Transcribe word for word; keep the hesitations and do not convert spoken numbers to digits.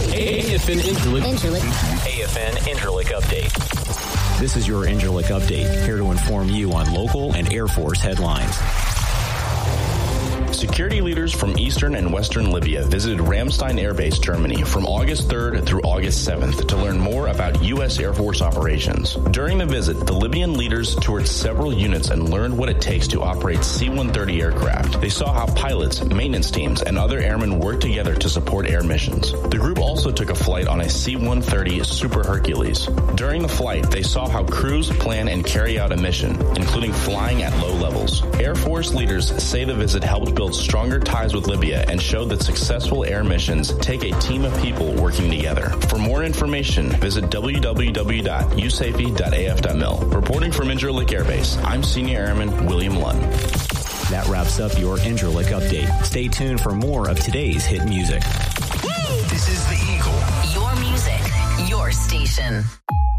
A F N Incirlik. Incirlik. A F N Incirlik Update. This is your Incirlik Update, here to inform you on local and Air Force headlines. Security leaders from eastern and western Libya visited Ramstein Air Base, Germany from August third through August seventh to learn more about U S Air Force operations. During the visit, the Libyan leaders toured several units and learned what it takes to operate C one thirty aircraft. They saw how pilots, maintenance teams, and other airmen work together to support air missions. The group also took a flight on a C one thirty Super Hercules. During the flight, they saw how crews plan and carry out a mission, including flying at low levels. Air Force leaders say the visit helped build stronger ties with Libya and showed that successful air missions take a team of people working together. For more information, visit w w w dot u s a f e dot a f dot mil. Reporting from Incirlik Air Base, I'm Senior Airman William Lund. That wraps up your Incirlik Update. Stay tuned for more of today's hit music. This is The Eagle. Your music, your station.